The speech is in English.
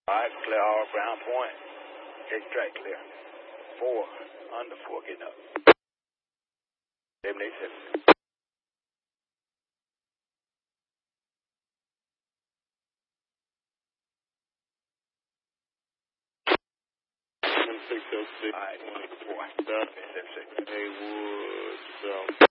All right, clear all ground point. Extract clear. 4, under 4, getting up. 787. 606. All right, 4. 76. Haywood,